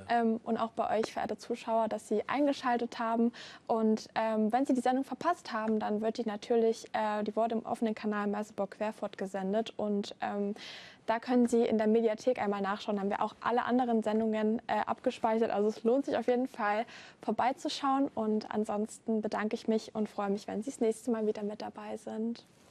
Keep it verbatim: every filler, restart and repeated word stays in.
ähm, und auch bei euch, verehrte Zuschauer, dass Sie eingeschaltet haben. Und ähm, wenn Sie die Sendung verpasst haben, dann wird die natürlich, äh, die wurde im offenen Kanal Merseburg Querfurt gesendet. Und ähm, da können Sie in der Mediathek einmal nachschauen. Da haben wir auch alle anderen Sendungen äh, abgespeichert. Also es lohnt sich auf jeden Fall vorbeizuschauen. Und ansonsten bedanke ich mich und freue mich, wenn Sie das nächste Mal wieder mit dabei sind.